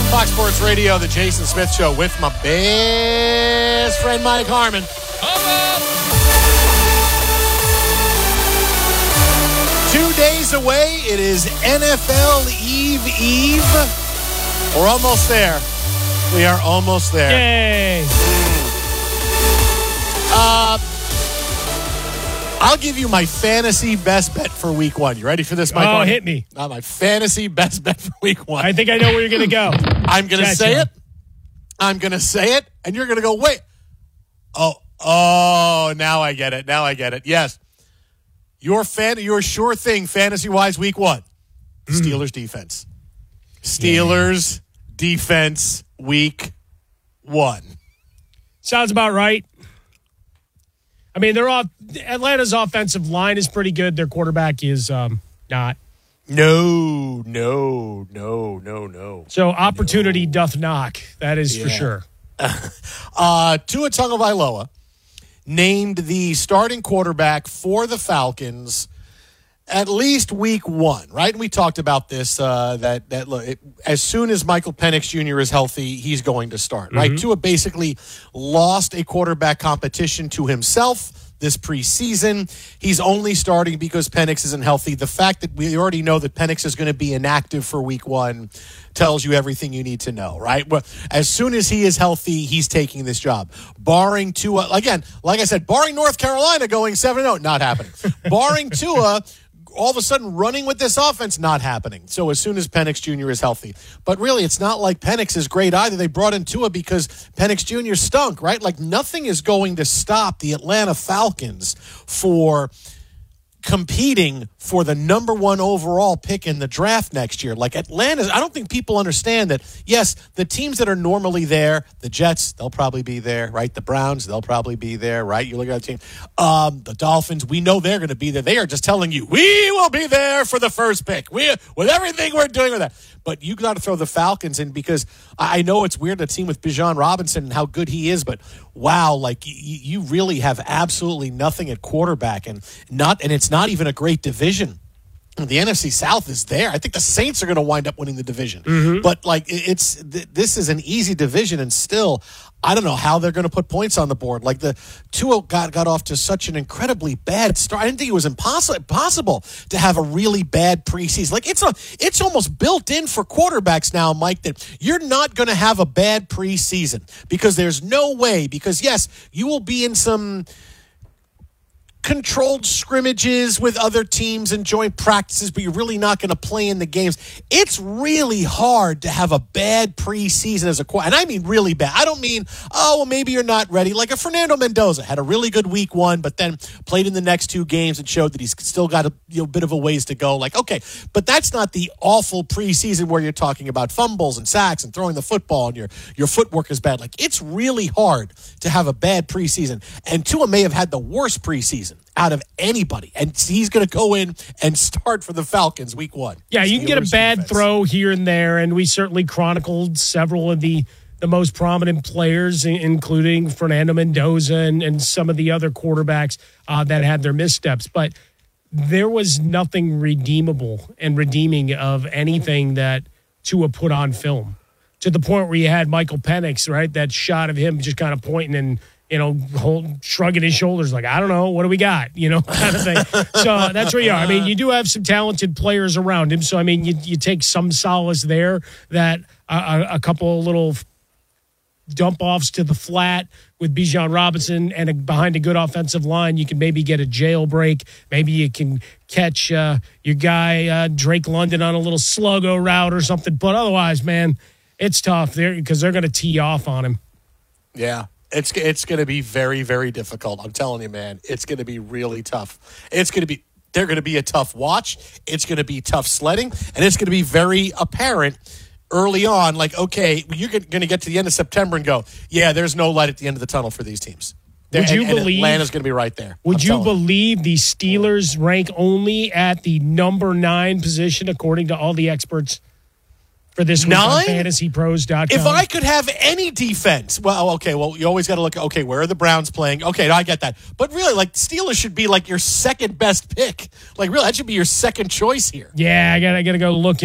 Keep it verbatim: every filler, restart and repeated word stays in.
Fox Sports Radio, the Jason Smith Show with my best friend Mike Harmon. Two days away, it is N F L Eve Eve. We're almost there. We are almost there. Yay! Uh, I'll give you my fantasy best bet for week one. You ready for this, Mike? Oh, Harmon? hit me. Uh, my fantasy best bet for week one. I think I know where you're going to go. I'm going to say it. I'm going to say it, and you're going to go, wait. Oh, oh, now I get it. Now I get it. Yes. Your fan, your sure thing, fantasy-wise, week one. Mm. Steelers defense. Steelers yeah. defense, week one. Sounds about right. I mean, they're off. Atlanta's offensive line is pretty good. Their quarterback is um, not. No, no, no, no, no. So opportunity no. doth knock. That is yeah. for sure. uh, Tua Tagovailoa named the starting quarterback for the Falcons at least week one, right? And we talked about this, uh, that, that look, it, as soon as Michael Penix Junior is healthy, he's going to start, right? Mm-hmm. Tua basically lost a quarterback competition to himself this preseason. He's only starting because Penix isn't healthy. The fact that we already know that Penix is going to be inactive for week one tells you everything you need to know, right? Well, as soon as he is healthy, he's taking this job. Barring Tua, again, like I said, barring North Carolina going seven and oh, not happening. Barring Tua, all of a sudden running with this offense, not happening. So as soon as Penix Junior is healthy. But really, it's not like Penix is great either. They brought in Tua because Penix Junior stunk, right? Like nothing is going to stop the Atlanta Falcons for competing for the number one overall pick in the draft next year. Like Atlanta, I don't think people understand that, yes, the teams that are normally there, the Jets, they'll probably be there, right? The Browns, they'll probably be there, right? You look at the team. Um, the Dolphins, we know they're going to be there. They are just telling you, we will be there for the first pick. We, with everything we're doing with that. But you got to throw the Falcons in because I know it's weird, a team with Bijan Robinson and how good he is, but wow, like you, you really have absolutely nothing at quarterback, and not, and it's not even a great division. The N F C South is there. I think the Saints are going to wind up winning the division. Mm-hmm. But like it's this is an easy division, and still, I don't know how they're going to put points on the board. Like the Tua got got off to such an incredibly bad start. I didn't think it was impossible possible to have a really bad preseason. Like it's a it's almost built in for quarterbacks now, Mike, that you're not going to have a bad preseason because there's no way. Because yes, you will be in some controlled scrimmages with other teams and joint practices, but you're really not going to play in the games. It's really hard to have a bad preseason as a quarterback. And I mean really bad. I don't mean, oh, well, maybe you're not ready. Like a Fernando Mendoza had a really good week one, but then played in the next two games and showed that he's still got a you know, bit of a ways to go. Like, okay, but that's not the awful preseason where you're talking about fumbles and sacks and throwing the football and your, your footwork is bad. Like, it's really hard to have a bad preseason. And Tua may have had the worst preseason out of anybody, and he's going to go in and start for the Falcons week one. Yeah, you can get a bad defense. throw here and there, and we certainly chronicled several of the, the most prominent players, including Fernando Mendoza and, and some of the other quarterbacks uh, that had their missteps. But there was nothing redeemable and redeeming of anything that Tua put on film, to the point where you had Michael Penix, right, that shot of him just kind of pointing and you know, hold, shrugging his shoulders like, I don't know, what do we got? You know, kind of thing. So that's where you are. I mean, you do have some talented players around him. So, I mean, you, you take some solace there that uh, a, a couple of little dump-offs to the flat with Bijan Robinson and a, behind a good offensive line, you can maybe get a jailbreak. Maybe you can catch uh, your guy uh, Drake London on a little sluggo route or something. But otherwise, man, it's tough there because they're going to tee off on him. Yeah. It's it's going to be very, very difficult. I'm telling you, man, it's going to be really tough. It's going to be they're going to be a tough watch. It's going to be tough sledding, and it's going to be very apparent early on. Like, okay, you're going to get to the end of September and go, yeah, there's no light at the end of the tunnel for these teams. Would and, you and believe Atlanta's going to be right there? Would I'm you believe you. the Steelers rank only at the number nine position according to all the experts? For this week on fantasy pros dot com. If I could have any defense, well, okay, well, you always got to look, okay, where are the Browns playing? Okay, I get that. But really, like, Steelers should be like your second best pick. Like, really, that should be your second choice here. Yeah, I got I got to go look